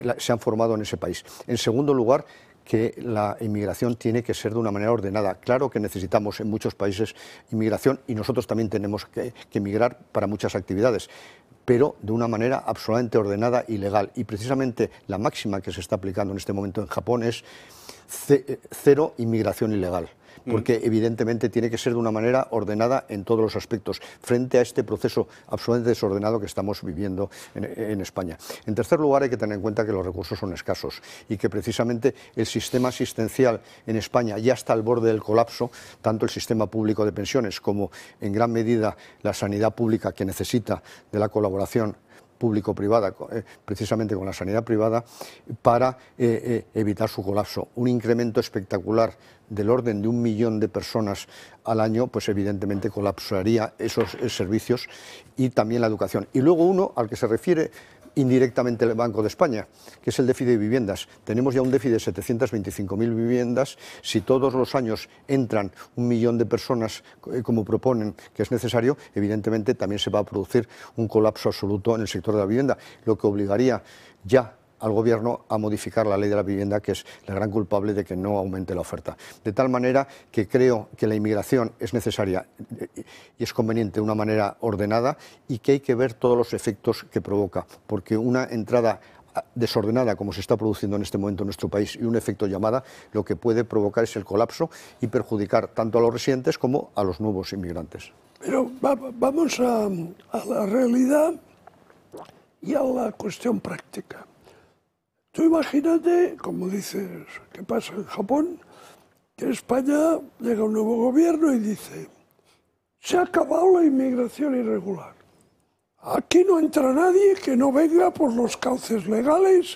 se han formado en ese país. En segundo lugar, que la inmigración tiene que ser de una manera ordenada. Claro que necesitamos en muchos países inmigración y nosotros también tenemos que emigrar para muchas actividades, pero de una manera absolutamente ordenada y legal. Y precisamente la máxima que se está aplicando en este momento en Japón es cero inmigración ilegal, porque evidentemente tiene que ser de una manera ordenada en todos los aspectos, frente a este proceso absolutamente desordenado que estamos viviendo en España. En tercer lugar, hay que tener en cuenta que los recursos son escasos y que precisamente el sistema asistencial en España ya está al borde del colapso, tanto el sistema público de pensiones como en gran medida la sanidad pública, que necesita de la colaboración público-privada, precisamente con la sanidad privada, para evitar su colapso. Un incremento espectacular del orden de 1 millón de personas al año, pues evidentemente colapsaría esos servicios y también la educación. Y luego uno al que se refiere indirectamente el Banco de España, que es el déficit de viviendas. Tenemos ya un déficit de 725.000 viviendas. Si todos los años entran 1 millón de personas, como proponen que es necesario, evidentemente también se va a producir un colapso absoluto en el sector de la vivienda, lo que obligaría ya al Gobierno a modificar la ley de la vivienda, que es la gran culpable de que no aumente la oferta. De tal manera que creo que la inmigración es necesaria y es conveniente de una manera ordenada y que hay que ver todos los efectos que provoca, porque una entrada desordenada como se está produciendo en este momento en nuestro país y un efecto llamada, lo que puede provocar es el colapso y perjudicar tanto a los residentes como a los nuevos inmigrantes. Pero vamos a la realidad y a la cuestión práctica. Tú imagínate, como dices, que pasa en Japón, que en España llega un nuevo gobierno y dice: se ha acabado la inmigración irregular. Aquí no entra nadie que no venga por los cauces legales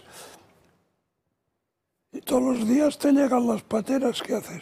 y todos los días te llegan las pateras. ¿Qué haces?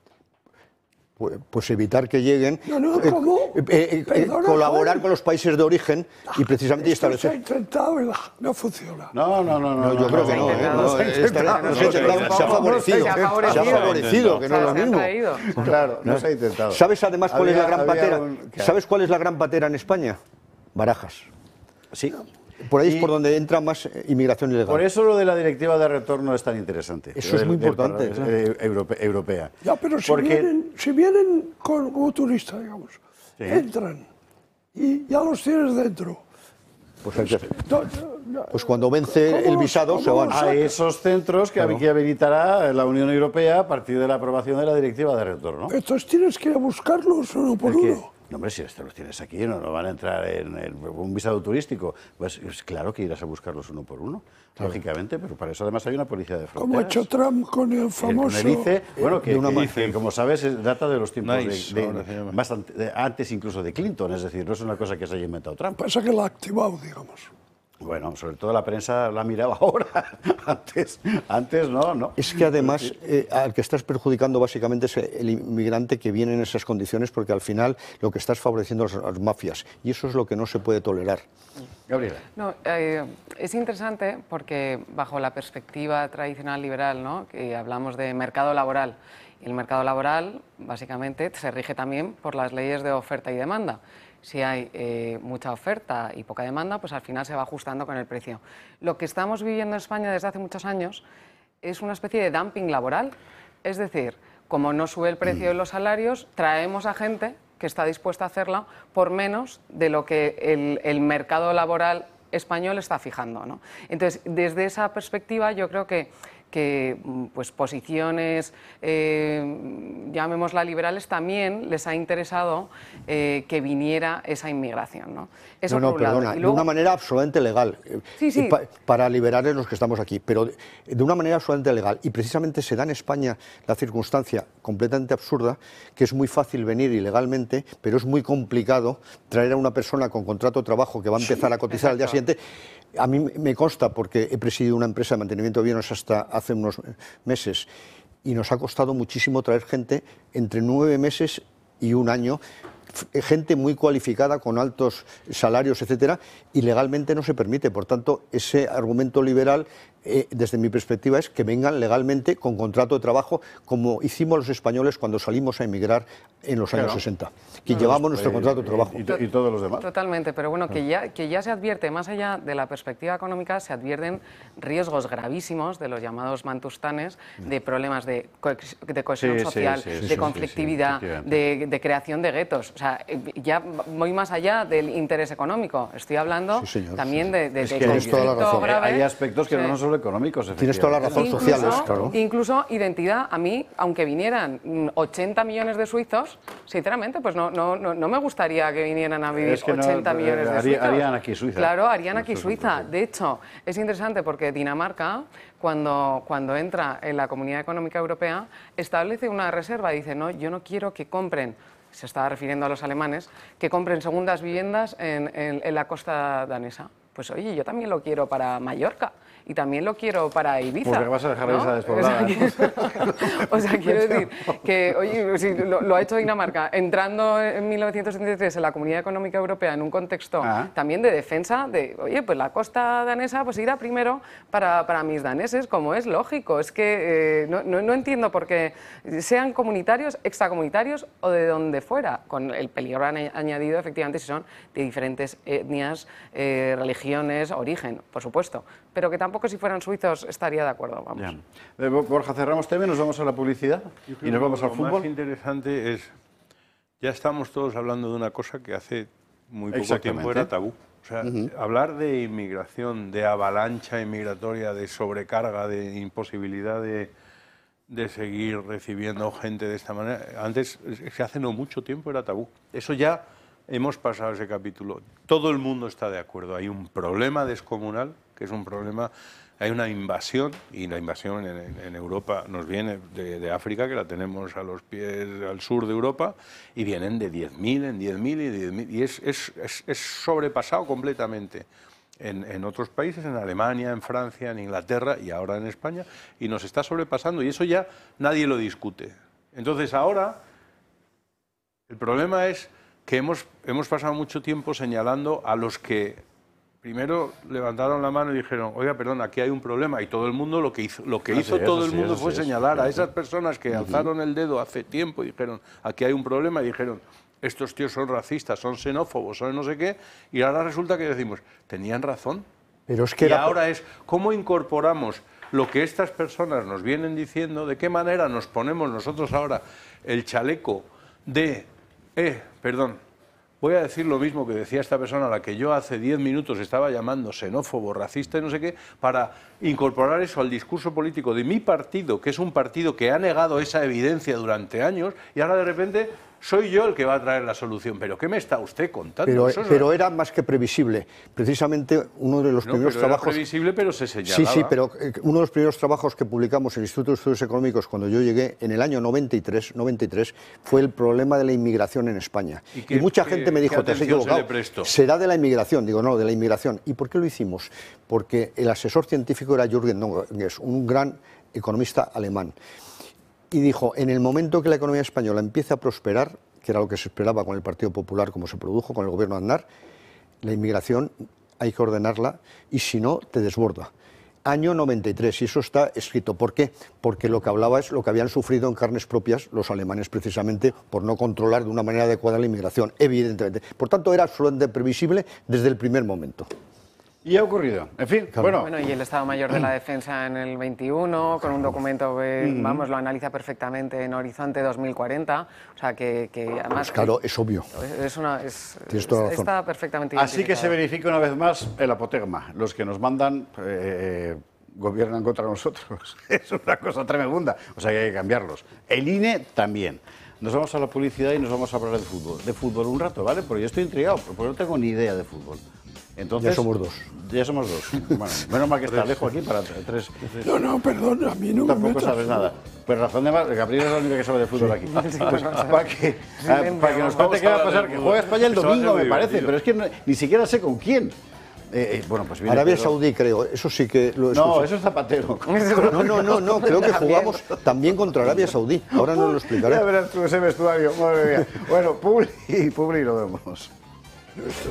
Pues evitar que lleguen, ¿cómo? colaborar con los países de origen y precisamente establecer... Se ha intentado y no funciona. No, yo creo que no. Se ha favorecido. Se ha favorecido, que no es lo mismo. Claro, no se ha intentado. ¿Sabes además cuál es la gran patera? ¿Sabes cuál es la gran patera en España? Barajas. Sí. Por ahí es por donde entra más inmigración ilegal. Por eso lo de la directiva de retorno es tan interesante. Eso es muy importante. Europea. Ya, pero si vienen como turistas, digamos, ¿sí? Entran y ya los tienes dentro. Pues cuando vence el visado se van a esos centros que habilitará la Unión Europea a partir de la aprobación de la directiva de retorno. Entonces tienes que ir a buscarlos uno por uno. No, hombre, si los tienes aquí, no van a entrar en un visado turístico. Pues es claro que irás a buscarlos uno por uno, lógicamente, pero para eso además hay una policía de fronteras. Como ha hecho Trump con el famoso... que como sabes, data de los tiempos antes incluso de Clinton, es decir, no es una cosa que se haya inventado Trump. Pasa que la ha activado, digamos. Bueno, sobre todo la prensa la miraba ahora, antes no. Es que además al que estás perjudicando básicamente es el inmigrante que viene en esas condiciones, porque al final lo que estás favoreciendo son las mafias y eso es lo que no se puede tolerar. Gabriela. No, es interesante porque bajo la perspectiva tradicional liberal, ¿no?, que hablamos de mercado laboral, y el mercado laboral básicamente se rige también por las leyes de oferta y demanda. Si hay mucha oferta y poca demanda, pues al final se va ajustando con el precio. Lo que estamos viviendo en España desde hace muchos años es una especie de dumping laboral. Es decir, como no sube el precio de los salarios, traemos a gente que está dispuesta a hacerla por menos de lo que el mercado laboral español está fijando, ¿no? Entonces, desde esa perspectiva, yo creo que pues posiciones, llamémosla liberales, también les ha interesado que viniera esa inmigración, ¿no? Eso por un lado. Perdona, luego, de una manera absolutamente legal, sí. Para liberar a los que estamos aquí, pero de una manera absolutamente legal. Y precisamente se da en España la circunstancia completamente absurda, que es muy fácil venir ilegalmente, pero es muy complicado traer a una persona con contrato de trabajo que va a empezar a cotizar al día siguiente. A mí me consta, porque he presidido una empresa de mantenimiento de bienes hasta hace unos meses, y nos ha costado muchísimo traer gente entre 9 meses y 1 año, gente muy cualificada, con altos salarios, etcétera, y legalmente no se permite. Por tanto, ese argumento liberal desde mi perspectiva, es que vengan legalmente con contrato de trabajo, como hicimos los españoles cuando salimos a emigrar en los años 60, que llevamos nuestro contrato de trabajo. ¿Y todos los demás? Totalmente, pero bueno, que ya se advierte, más allá de la perspectiva económica, se advierten riesgos gravísimos de los llamados mantustanes, de problemas de cohesión social, de conflictividad, de creación de guetos. O sea, ya voy más allá del interés económico, estoy hablando también de conflicto grave. Hay aspectos que no son solo económicos. Tienes toda la razón, sociales, claro. Incluso identidad, a mí, aunque vinieran 80 millones de suizos, sinceramente, pues no me gustaría que vinieran a vivir 80 millones de suizos. Harían aquí Suiza. Claro, harían aquí Suiza. De hecho, es interesante porque Dinamarca, cuando entra en la Comunidad Económica Europea, establece una reserva. Dice, no, yo no quiero que compren, se estaba refiriendo a los alemanes, que compren segundas viviendas en la costa danesa. Pues oye, yo también lo quiero para Mallorca. Y también lo quiero para Ibiza. Porque vas a dejar a Ibiza despoblada. O sea, quiero decir que, oye, si lo ha hecho Dinamarca, entrando en 1973 en la Comunidad Económica Europea en un contexto también de defensa, de, oye, pues la costa danesa pues irá primero para mis daneses, como es lógico. Es que no entiendo por qué, sean comunitarios, extracomunitarios o de donde fuera, con el peligro añadido, efectivamente, si son de diferentes etnias, religiones, origen, por supuesto. Pero que tampoco si fueran suizos estaría de acuerdo, vamos. Borja, cerramos tema y nos vamos a la publicidad y nos vamos al fútbol. Lo más interesante es, ya estamos todos hablando de una cosa que hace muy poco tiempo era tabú. O sea, hablar de inmigración, de avalancha inmigratoria, de sobrecarga, de imposibilidad de seguir recibiendo gente de esta manera, antes, hace no mucho tiempo era tabú. Eso ya hemos pasado ese capítulo. Todo el mundo está de acuerdo. Hay un problema descomunal, que es un problema, hay una invasión, y la invasión en Europa nos viene de África, que la tenemos a los pies al sur de Europa, y vienen de 10.000 en 10.000 y 10.000, y es sobrepasado completamente en otros países, en Alemania, en Francia, en Inglaterra y ahora en España, y nos está sobrepasando, y eso ya nadie lo discute. Entonces ahora el problema es que hemos pasado mucho tiempo señalando a los que primero levantaron la mano y dijeron, oiga, perdón, aquí hay un problema, y todo el mundo lo que hizo todo el mundo fue señalar a esas personas que alzaron el dedo hace tiempo y dijeron, aquí hay un problema, y dijeron, estos tíos son racistas, son xenófobos, son no sé qué, y ahora resulta que decimos, tenían razón. Pero es que ahora es, ¿cómo incorporamos lo que estas personas nos vienen diciendo? ¿De qué manera nos ponemos nosotros ahora el chaleco de, perdón, voy a decir lo mismo que decía esta persona a la que yo hace 10 minutos estaba llamando xenófobo, racista y no sé qué, para incorporar eso al discurso político de mi partido, que es un partido que ha negado esa evidencia durante años, y ahora de repente soy yo el que va a traer la solución. ¿Pero qué me está usted contando? Pero era más que previsible. Precisamente uno de los primeros trabajos... Era previsible, pero se señalaba. Sí, pero uno de los primeros trabajos que publicamos en el Instituto de Estudios Económicos cuando yo llegué, en el año 93, fue el problema de la inmigración en España. Y mucha gente me dijo, te has equivocado, será de la inmigración. Digo, no, de la inmigración. ¿Y por qué lo hicimos? Porque el asesor científico era Jürgen Nogges, un gran economista alemán. Y dijo, en el momento que la economía española empiece a prosperar, que era lo que se esperaba con el Partido Popular, como se produjo con el gobierno de Aznar, la inmigración hay que ordenarla y si no, te desborda. Año 93, y eso está escrito. ¿Por qué? Porque lo que hablaba es lo que habían sufrido en carnes propias los alemanes, precisamente por no controlar de una manera adecuada la inmigración, evidentemente. Por tanto, era absolutamente previsible desde el primer momento. Y ha ocurrido. En fin, bueno, y el Estado Mayor de la Defensa en el 21, con un documento que, vamos, lo analiza perfectamente en Horizonte 2040, o sea, que además... Pues claro, es obvio. Tienes toda la razón. Está perfectamente Así que se verifica una vez más el apotegma. Los que nos mandan gobiernan contra nosotros. Es una cosa tremenda. O sea, que hay que cambiarlos. El INE también. Nos vamos a la publicidad y nos vamos a hablar de fútbol. De fútbol un rato, ¿vale? Porque yo estoy intrigado, porque no tengo ni idea de fútbol. Entonces, ya somos dos. Ya somos dos. Bueno, menos mal que está Alejo aquí para tres. No, perdón, a mí no me tampoco sabes nada. Pues razón de más, Gabriel es la única que sabe de fútbol aquí. Pues, para que nos cuente qué va a pasar, que juega España el domingo, me parece, pero es que ni siquiera sé con quién. Bueno, pues viene Arabia Saudí, creo, eso sí que lo escucho. No, eso es Zapatero. No, creo que jugamos también contra Arabia Saudí. Ahora no lo explicaré. Ya verás tú ese vestuario, madre mía. Bueno, Publi, lo vemos.